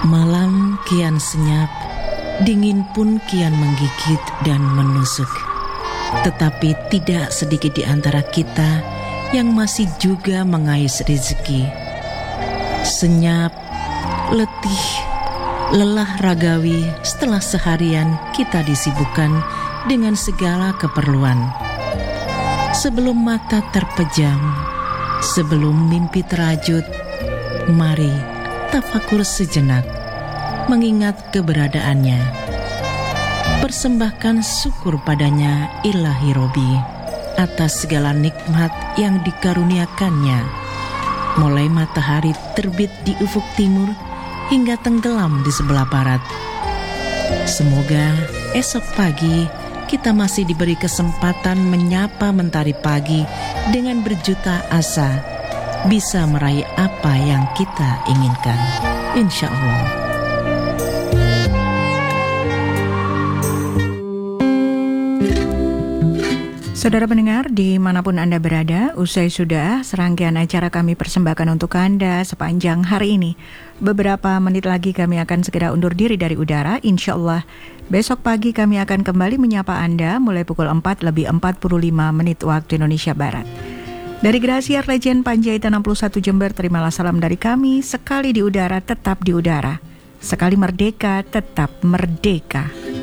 Malam kian senyap, dingin pun kian menggigit dan menusuk. Tetapi tidak sedikit di antara kita yang masih juga mengais rezeki. Senyap, letih, lelah ragawi setelah seharian kita disibukkan dengan segala keperluan. Sebelum mata terpejam, sebelum mimpi terajut, mari tafakur sejenak, mengingat keberadaannya. Persembahkan syukur padanya Ilahi Robi atas segala nikmat yang dikaruniakannya, mulai matahari terbit di ufuk timur hingga tenggelam di sebelah barat. Semoga esok pagi kita masih diberi kesempatan menyapa mentari pagi dengan berjuta asa, bisa meraih apa yang kita inginkan, insya Allah. Saudara pendengar, dimanapun Anda berada, usai sudah serangkaian acara kami persembahkan untuk Anda sepanjang hari ini. Beberapa menit lagi kami akan segera undur diri dari udara, insya Allah. Besok pagi kami akan kembali menyapa Anda mulai pukul 4:45 waktu Indonesia Barat. Dari Grasiar Legend Panjaitan 61 Jember, terimalah salam dari kami. Sekali di udara, tetap di udara. Sekali merdeka, tetap merdeka.